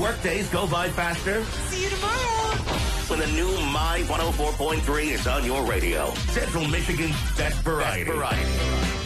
workdays go by faster? See you tomorrow. When the new My 104.3 is on your radio. Central Michigan's best variety.